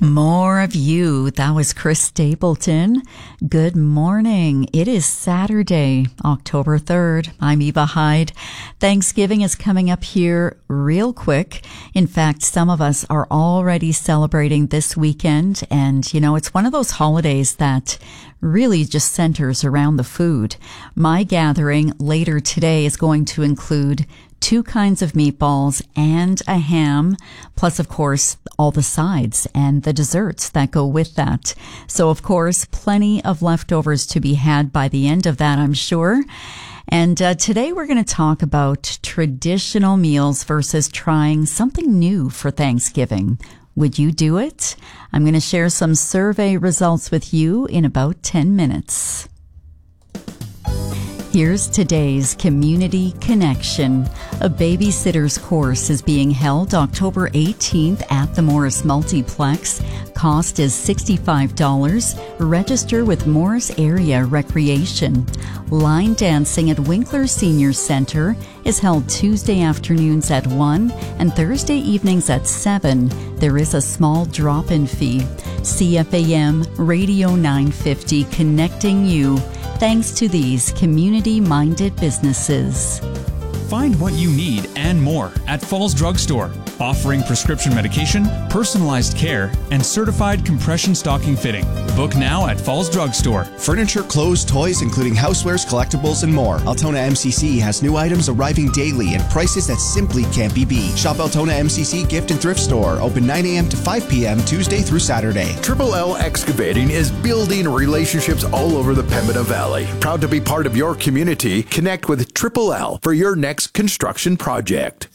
More of you. That was Chris Stapleton. Good morning. It is Saturday, October 3rd. I'm Eva Hyde. Thanksgiving is coming up here real quick. In fact, some of us are already celebrating this weekend. And, it's one of those holidays that really just centers around the food. My gathering later today is going to include 2 kinds of meatballs and a ham, plus, of course, all the sides and the desserts that go with that. So, of course, plenty of leftovers to be had by the end of that, I'm sure. And today we're going to talk about traditional meals versus trying something new for Thanksgiving. Would you do it? I'm going to share some survey results with you in about 10 minutes. Here's today's Community Connection. A babysitter's course is being held October 18th at the Morris Multiplex. Cost is $65. Register with Morris Area Recreation. Line dancing at Winkler Senior Center is held Tuesday afternoons at 1 and Thursday evenings at 7. There is a small drop-in fee. CFAM Radio 950 connecting you. Thanks to these community-minded businesses. Find what you need and more at Falls Drug Store, offering prescription medication, personalized care, and certified compression stocking fitting. Book now at Falls Drug Store. Furniture, clothes, toys, including housewares, collectibles, and more. Altona MCC has new items arriving daily and prices that simply can't be beat. Shop Altona MCC Gift and Thrift Store, open 9 a.m. to 5 p.m. Tuesday through Saturday. Triple L Excavating is building relationships all over the Pembina Valley. Proud to be part of your community. Connect with Triple L for your next construction project.